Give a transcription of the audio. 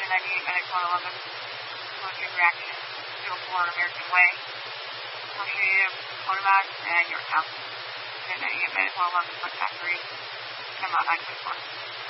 1098 military reaction 04 American Way. I'll show you Potomac and Yorktown. 1098 Medical 11 Factory. Come out 924.